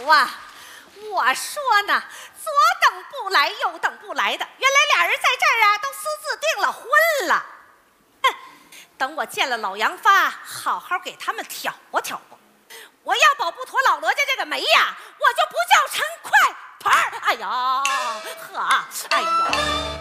啊，我说呢，左等不来，右等不来的，原来俩人在这儿啊，都私自订了婚了。哼，等我见了老杨发，好好给他们挑拨挑拨。我要保不妥老罗家这个媒呀，我就不叫陈快盘儿。哎呀，呵，哎呀。